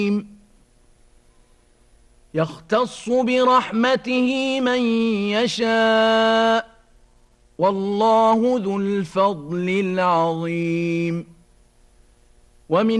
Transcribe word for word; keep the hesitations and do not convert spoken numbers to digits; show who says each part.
Speaker 1: يختص برحمته من يشاء والله ذو الفضل العظيم. ومن